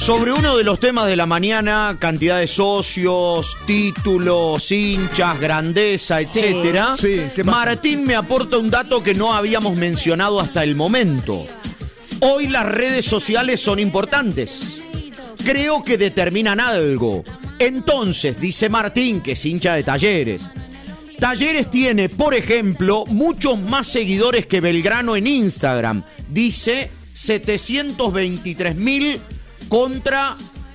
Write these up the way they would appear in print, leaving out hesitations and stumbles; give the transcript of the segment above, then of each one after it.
Sobre uno de los temas de la mañana, cantidad de socios, títulos, hinchas, grandeza, etcétera. Sí, ¿qué pasa? Martín me aporta un dato que no habíamos mencionado hasta el momento. Hoy las redes sociales son importantes. Creo que determinan algo. Entonces, dice Martín, que es hincha de Talleres. Talleres tiene, por ejemplo, muchos más seguidores que Belgrano en Instagram. Dice 723.000 contra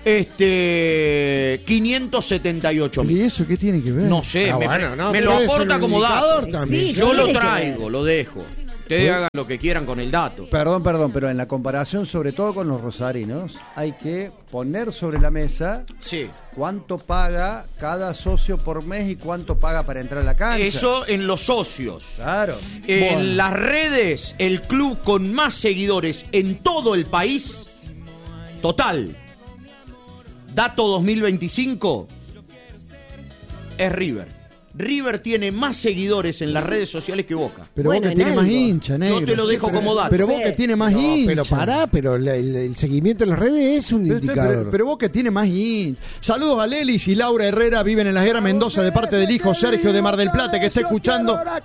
578.000. ¿Y eso qué tiene que ver? No sé, me lo aporta como dato. Sí, Yo lo tiene que traigo, ver. lo dejo. Ustedes hagan lo que quieran con el dato. Perdón, pero en la comparación, sobre todo con los rosarinos, hay que poner sobre la mesa Sí. cuánto paga cada socio por mes y cuánto paga para entrar a la cancha. Eso en los socios. Claro. En las redes, el club con más seguidores en todo el país, total, dato 2025, es River. River tiene más seguidores en las redes sociales que Boca. Pero Bueno, Boca en tiene algo. más hincha, negro. Yo te lo dejo como dato. Pero Boca tiene más hincha. Pero pará, pero el seguimiento en las redes es un indicador. Pero Boca tiene más hincha. Saludos a Lelis y Laura Herrera, viven en la Guerra Mendoza, de parte del hijo Sergio de Mar del Plata, que está escuchando. La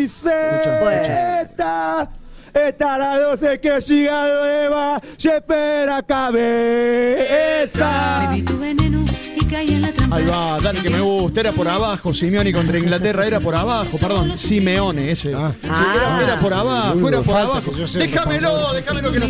camiseta. Está la 12 que ha llegado Eva, y espera cabeza. Bebí tu veneno y caí en la trampa. Ahí va, dale que me gusta. Era por abajo, Simeone contra Inglaterra. Era por abajo, perdón. Simeone, ese. Ah. Sí, era por abajo, Lo único era por que falta abajo. que yo sepa, Déjamelo que no